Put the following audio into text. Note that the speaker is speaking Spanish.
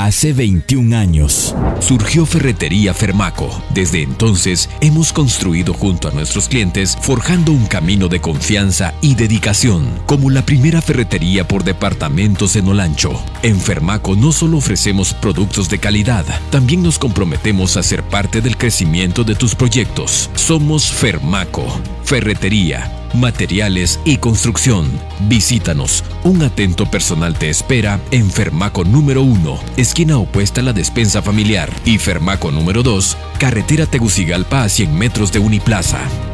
Hace 21 años surgió Ferretería Fermaco. Desde entonces hemos construido junto a nuestros clientes, forjando un camino de confianza y dedicación, como la primera ferretería por departamentos en Olancho. En Fermaco no solo ofrecemos productos de calidad, también nos comprometemos a ser parte del crecimiento de tus proyectos. Somos Fermaco, ferretería, materiales y construcción. Visítanos. Un atento personal te espera en Fermaco número 1, esquina opuesta a la despensa familiar, y Fermaco número 2, carretera Tegucigalpa a 100 metros de Uniplaza.